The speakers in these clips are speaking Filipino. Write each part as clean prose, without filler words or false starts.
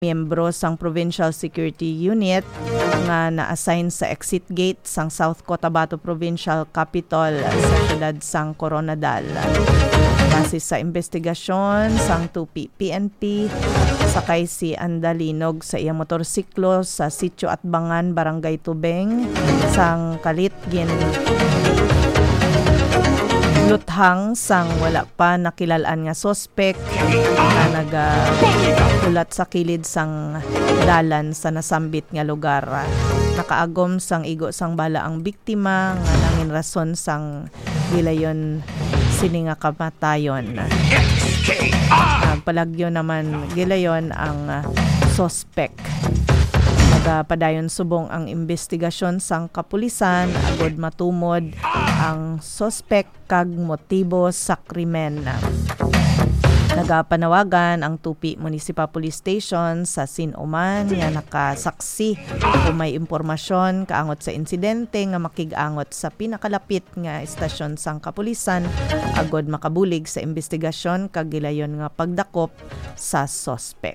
miyembro sang Provincial Security Unit nga na-assign sa exit gate sang South Cotabato Provincial Capital sa siyudad sang Coronadal. Base sa investigasyon sang 2 PNP, sakay si Andalinog sa iyang motorsiklo sa Sitio Atbangan, Barangay Tubeng, sang kalit luthang sang wala pa nakilalaan nga sospek na nagahulat sa kilid sang dalan sa nasambit nga lugar. Nakaagom sang igo sang bala ang biktima nga nangin rason sang gilayon sini nga kamatayon. Palagyo naman gilayon ang sospek. Padayon subong ang investigasyon sang kapulisan agod matumod ang sospek kag motibo sa krimen. Nagapanawagan ang Tupi Municipal Police Station sa Sinoman nga nakasaksi kung may impormasyon kaangot sa insidente nga makigangot sa pinakalapit nga estasyon sang kapulisan agod makabulig sa investigasyon kag gilayon nga pagdakop sa sospek.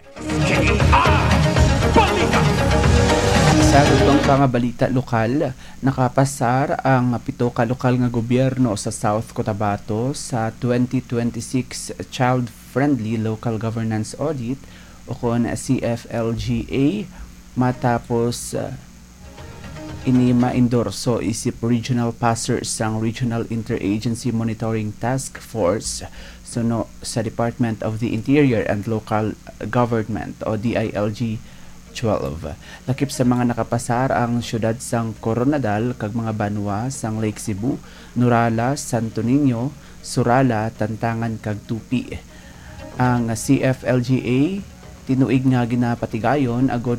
Sa utong mga balita lokal, nakapasar ang 7 ka lokal nga gobyerno sa South Cotabato sa 2026 Child-Friendly Local Governance Audit o kon CFLGA matapos ini ma-endorso isip regional passers sang Regional Interagency Monitoring Task Force sa Department of the Interior and Local Government o DILG 12. Lakip sa mga nakapasar ang syudad sang Coronadal kag mga banwa sang Lake Cebu, Nurala, Santo Niño, Surala, Tantangan kag Tupi. Ang CFLGA tinuig nga ginapatigayon agod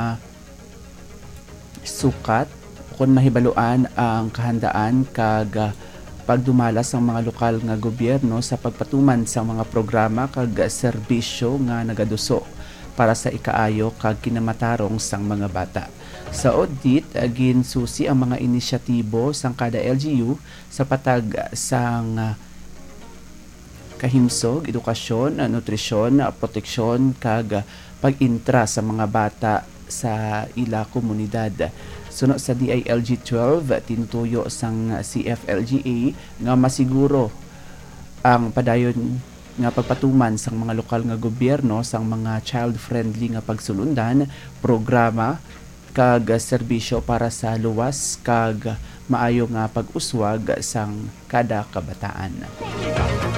sukat kung mahibaluan ang kahandaan kag pagdumala sa mga lokal nga gobyerno sa pagpatuman sa mga programa kag serbisyo nga nagaduso para sa ikaayo kag kinamatarong sang mga bata. Sa audit, ginsusi ang mga inisyatibo sang kada LGU sa patag sang kahimsog, edukasyon, nutrisyon, proteksyon kag pag-intra sa mga bata sa ila komunidad. Suno sa DILG 12, tinutuyo sang CFLGA nga masiguro ang padayon nga pagpatuman sang mga lokal nga gobyerno sang mga child-friendly nga pagsulundan, programa kag serbisyo para sa luwas kag maayo nga pag-uswag sang kada kabataan.